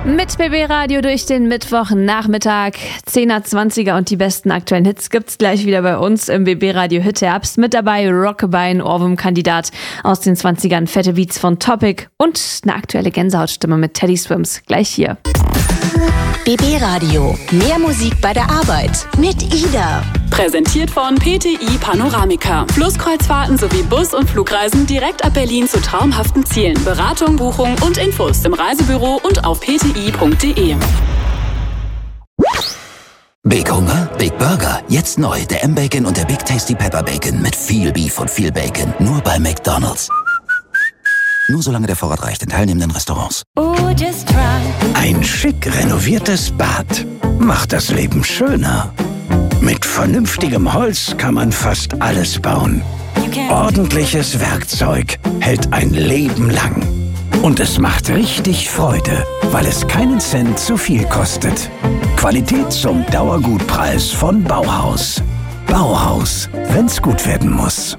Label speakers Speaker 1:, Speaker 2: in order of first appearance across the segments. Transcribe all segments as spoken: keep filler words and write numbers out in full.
Speaker 1: Mit B B Radio durch den Mittwochnachmittag. Zehner, Zwanziger und die besten aktuellen Hits gibt's gleich wieder bei uns im B B Radio Hit Herbst. Mit dabei Rockabye, ein Ohrwurm-Kandidat aus den Zwanzigern, fette Beats von Topic und eine aktuelle Gänsehautstimme mit Teddy Swims. Gleich hier.
Speaker 2: B B Radio. Mehr Musik bei der Arbeit mit Ida.
Speaker 3: Präsentiert von P T I Panoramica. Flusskreuzfahrten sowie Bus- und Flugreisen direkt ab Berlin zu traumhaften Zielen. Beratung, Buchung und Infos im Reisebüro und auf p t i punkt d e.
Speaker 4: Big Hunger, Big Burger. Jetzt neu der M-Bacon und der Big Tasty Pepper Bacon mit viel Beef und viel Bacon. Nur bei McDonald's. Nur solange der Vorrat reicht in teilnehmenden Restaurants.
Speaker 5: Ein schick renoviertes Bad macht das Leben schöner. Mit vernünftigem Holz kann man fast alles bauen. Ordentliches Werkzeug hält ein Leben lang. Und es macht richtig Freude, weil es keinen Cent zu viel kostet. Qualität zum Dauergutpreis von Bauhaus. Bauhaus, wenn's gut werden muss.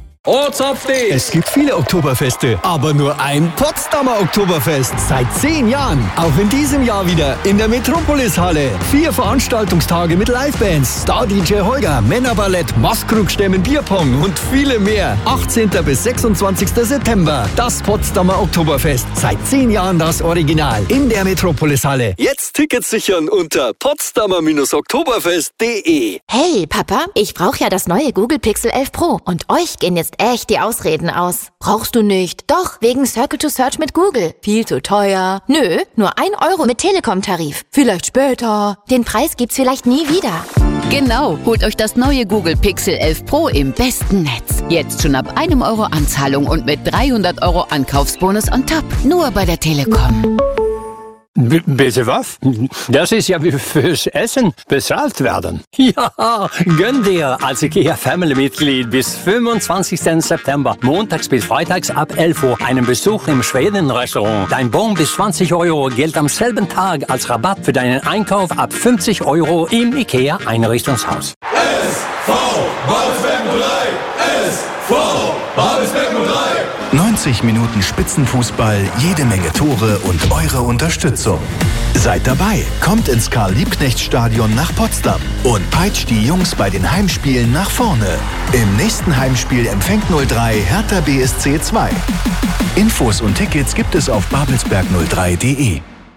Speaker 6: Es gibt viele Oktoberfeste, aber nur ein Potsdamer Oktoberfest. Seit zehn Jahren. Auch in diesem Jahr wieder in der Metropolis-Halle. Vier Veranstaltungstage mit Livebands, Star-D J Holger, Männerballett, Maskrugstämmen, Bierpong und viele mehr. achtzehnten bis sechsundzwanzigsten September. Das Potsdamer Oktoberfest. Seit zehn Jahren das Original. In der Metropolis-Halle. Jetzt Tickets sichern unter potsdamer oktoberfest punkt de.
Speaker 2: Hey Papa, ich brauche ja das neue Google Pixel elf Pro und euch gehen jetzt echt die Ausreden aus. Brauchst du nicht? Doch, wegen Circle to Search mit Google. Viel zu teuer. Nö, nur ein Euro mit Telekom-Tarif. Vielleicht später. Den Preis gibt's vielleicht nie wieder.
Speaker 7: Genau, holt euch das neue Google Pixel elf Pro im besten Netz. Jetzt schon ab einem Euro Anzahlung und mit dreihundert Euro Ankaufsbonus on top. Nur bei der Telekom.
Speaker 8: B- bitte was? Das ist ja wie fürs Essen bezahlt werden. Ja, gönn dir als IKEA-Family-Mitglied bis fünfundzwanzigsten September, montags bis freitags ab elf Uhr, einen Besuch im Schweden-Restaurant. Dein Bon bis zwanzig Euro gilt am selben Tag als Rabatt für deinen Einkauf ab fünfzig Euro im IKEA-Einrichtungshaus.
Speaker 9: S V Babelsberg null drei! S V Babelsberg null drei!
Speaker 10: neunzig Minuten Spitzenfußball, jede Menge Tore und eure Unterstützung. Seid dabei, kommt ins Karl-Liebknecht-Stadion nach Potsdam und peitscht die Jungs bei den Heimspielen nach vorne. Im nächsten Heimspiel empfängt null drei Hertha B S C zwei. Infos und Tickets gibt es auf babelsberg null drei punkt de.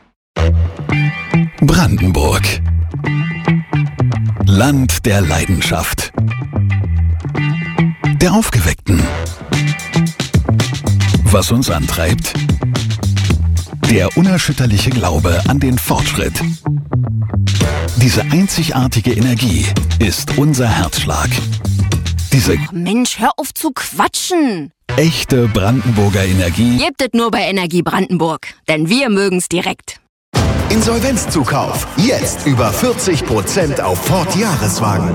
Speaker 11: Brandenburg. Land der Leidenschaft. Der Aufgeweckten. Was uns antreibt? Der unerschütterliche Glaube an den Fortschritt. Diese einzigartige Energie ist unser Herzschlag. Diese
Speaker 12: oh Mensch, hör auf zu quatschen!
Speaker 11: Echte Brandenburger Energie
Speaker 12: Gebt es nur bei Energie Brandenburg, denn wir mögen's direkt.
Speaker 10: Insolvenzzukauf. Jetzt über vierzig Prozent auf Ford Jahreswagen.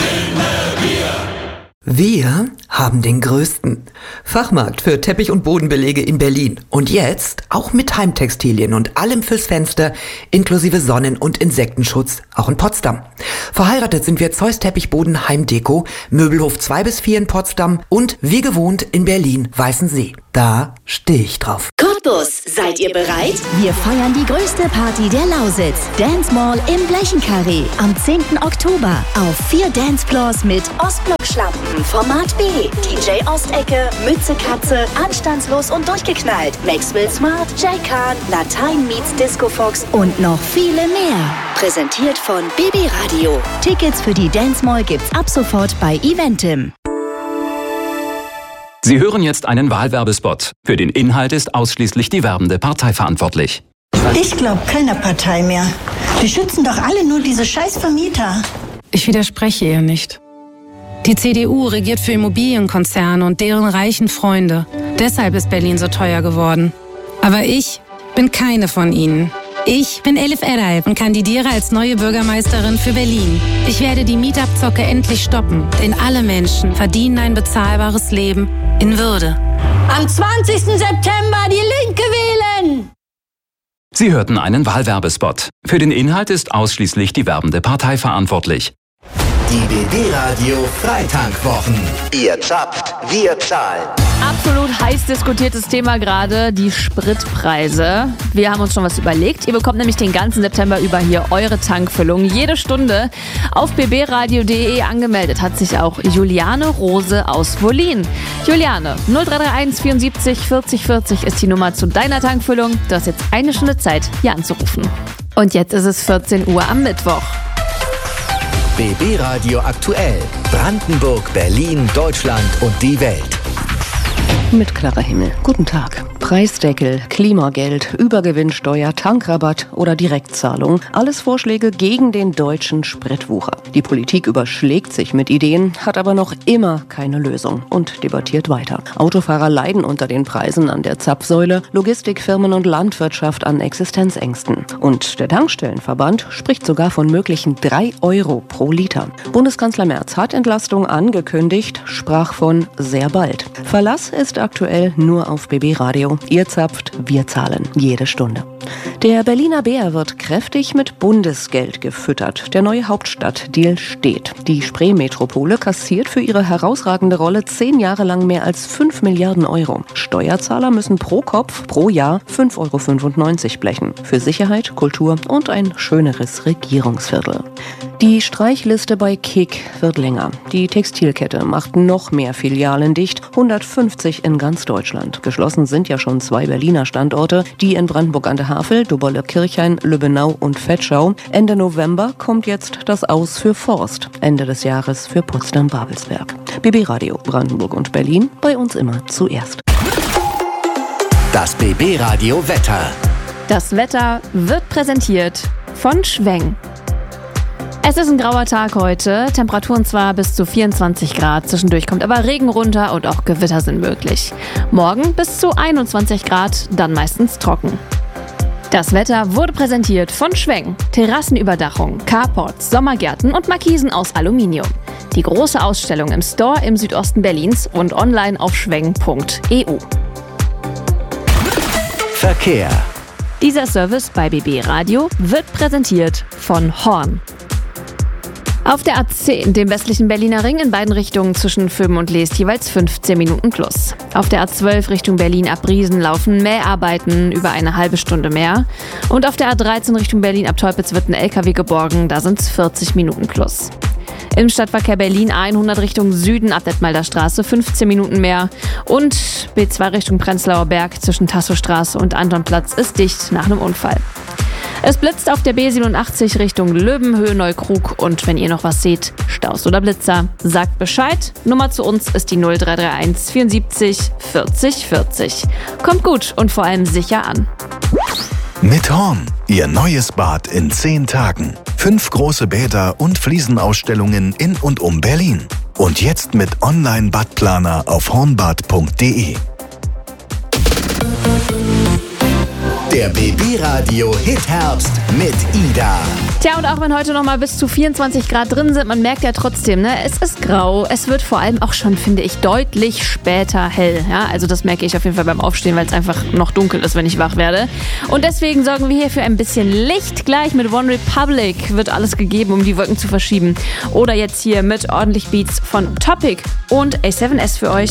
Speaker 13: Wir haben den größten Fachmarkt für Teppich- und Bodenbelege in Berlin. Und jetzt auch mit Heimtextilien und allem fürs Fenster, inklusive Sonnen- und Insektenschutz, auch in Potsdam. Verheiratet sind wir Zeus Teppichboden Heimdeko, Möbelhof zwei bis vier in Potsdam und wie gewohnt in Berlin Weißensee. Da stehe ich drauf.
Speaker 2: Cottbus, seid ihr bereit?
Speaker 14: Wir feiern die größte Party der Lausitz. Dance Mall im Blechenkarree am zehnten Oktober. Auf vier Dancefloors mit
Speaker 2: Ostblock-Schlampen, Format B, D J Ostecke, Mütze Katze, Anstandslos und durchgeknallt, Maxwell Smart, Jay Khan, Latein meets Disco Fox
Speaker 14: und noch viele mehr.
Speaker 2: Präsentiert von B B Radio.
Speaker 14: Tickets für die Dance Mall gibt's ab sofort bei Eventim.
Speaker 15: Sie hören jetzt einen Wahlwerbespot. Für den Inhalt ist ausschließlich die werbende Partei verantwortlich.
Speaker 16: Ich glaube keiner Partei mehr. Die schützen doch alle nur diese scheiß Vermieter.
Speaker 17: Ich widerspreche ihr nicht. Die C D U regiert für Immobilienkonzerne und deren reichen Freunde. Deshalb ist Berlin so teuer geworden. Aber ich bin keine von ihnen. Ich bin Elif Eray und kandidiere als neue Bürgermeisterin für Berlin. Ich werde die Mietabzocke endlich stoppen, denn alle Menschen verdienen ein bezahlbares Leben in Würde.
Speaker 16: Am zwanzigsten September die Linke wählen!
Speaker 15: Sie hörten einen Wahlwerbespot. Für den Inhalt ist ausschließlich die werbende Partei verantwortlich.
Speaker 10: Die B B-Radio Freitankwwochen. Ihr zapft, wir zahlen.
Speaker 1: Absolut heiß diskutiertes Thema gerade, die Spritpreise. Wir haben uns schon was überlegt. Ihr bekommt nämlich den ganzen September über hier eure Tankfüllung jede Stunde. Auf b b radio punkt d e angemeldet hat sich auch Juliane Rose aus Wollin. Juliane, null drei drei eins vierundsiebzig vierzig vierzig ist die Nummer zu deiner Tankfüllung. Du hast jetzt eine Stunde Zeit, hier anzurufen. Und jetzt ist es vierzehn Uhr am Mittwoch.
Speaker 10: B B-Radio aktuell. Brandenburg, Berlin, Deutschland und die Welt.
Speaker 18: Mit klarer Himmel. Guten Tag. Preisdeckel, Klimageld, Übergewinnsteuer, Tankrabatt oder Direktzahlung. Alles Vorschläge gegen den deutschen Spritwucher. Die Politik überschlägt sich mit Ideen, hat aber noch immer keine Lösung und debattiert weiter. Autofahrer leiden unter den Preisen an der Zapfsäule, Logistikfirmen und Landwirtschaft an Existenzängsten. Und der Tankstellenverband spricht sogar von möglichen drei Euro pro Liter. Bundeskanzler Merz hat Entlastung angekündigt, sprach von sehr bald. Verlass ist aktuell nur auf B B-Radio. Ihr zapft, wir zahlen. Jede Stunde. Der Berliner Bär wird kräftig mit Bundesgeld gefüttert. Der neue Hauptstadtdeal steht. Die Spree-Metropole kassiert für ihre herausragende Rolle zehn Jahre lang mehr als fünf Milliarden Euro. Steuerzahler müssen pro Kopf pro Jahr fünf Euro fünfundneunzig blechen. Für Sicherheit, Kultur und ein schöneres Regierungsviertel. Die Streichliste bei Kick wird länger. Die Textilkette macht noch mehr Filialen dicht, hundertfünfzig in ganz Deutschland. Geschlossen sind ja schon zwei Berliner Standorte, die in Brandenburg an der Havel, Doberle-Kirchhain, Lübbenau und Vetschau. Ende November kommt jetzt das Aus für Forst, Ende des Jahres für Potsdam-Babelsberg. B B-Radio Brandenburg und Berlin, bei uns immer zuerst.
Speaker 10: Das B B-Radio Wetter.
Speaker 1: Das Wetter wird präsentiert von Schweng. Es ist ein grauer Tag heute, Temperaturen zwar bis zu vierundzwanzig Grad, zwischendurch kommt aber Regen runter und auch Gewitter sind möglich. Morgen bis zu einundzwanzig Grad, dann meistens trocken. Das Wetter wurde präsentiert von Schweng. Terrassenüberdachung, Carports, Sommergärten und Markisen aus Aluminium. Die große Ausstellung im Store im Südosten Berlins und online auf schweng punkt e u.
Speaker 10: Verkehr.
Speaker 1: Dieser Service bei B B Radio wird präsentiert von Horn. Auf der A zehn, dem westlichen Berliner Ring, in beiden Richtungen zwischen Vöben und Leest jeweils fünfzehn Minuten plus. Auf der A zwölf Richtung Berlin ab Briesen laufen Mäharbeiten über eine halbe Stunde mehr. Und auf der A dreizehn Richtung Berlin ab Teupitz wird ein L K W geborgen, da sind es vierzig Minuten plus. Im Stadtverkehr Berlin hundert Richtung Süden ab Detmolder Straße fünfzehn Minuten mehr. Und B zwei Richtung Prenzlauer Berg zwischen Tasso-Straße und Antonplatz ist dicht nach einem Unfall. Es blitzt auf der B siebenundachtzig Richtung Löwenhöhe Neukrug und wenn ihr noch was seht, Staus oder Blitzer, sagt Bescheid. Nummer zu uns ist die null drei drei eins vierundsiebzig vierzig vierzig. Kommt gut und vor allem sicher an.
Speaker 10: Mit Horn, Ihr neues Bad in zehn Tagen. Fünf große Bäder und Fliesenausstellungen in und um Berlin. Und jetzt mit Online-Badplaner auf hornbad punkt d e. Der B B-Radio Hit-Herbst mit Ida.
Speaker 1: Tja, und auch wenn heute noch mal bis zu vierundzwanzig Grad drin sind, man merkt ja trotzdem, ne, es ist grau. Es wird vor allem auch schon, finde ich, deutlich später hell. Ja, also das merke ich auf jeden Fall beim Aufstehen, weil es einfach noch dunkel ist, wenn ich wach werde. Und deswegen sorgen wir hier für ein bisschen Licht. Gleich mit One Republic wird alles gegeben, um die Wolken zu verschieben. Oder jetzt hier mit ordentlich Beats von Topic und A seven S für euch.